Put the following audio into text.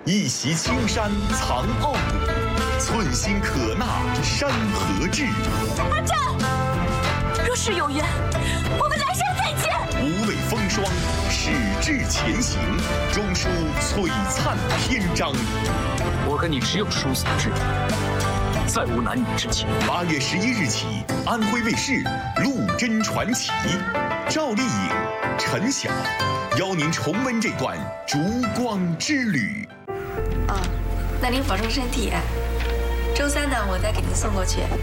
一袭青山藏傲骨，寸心可纳山河志。 阿战，若是有缘，我们来生再见。 无畏风霜，矢志前行，终书璀璨篇章。 我跟你只有殊死之缘，再无男女之情。 8月11日起，安徽卫视《陆贞传奇》，赵丽颖、陈晓邀您重温这段烛光之旅。 那您保重身体。周3呢，我再给您送过去。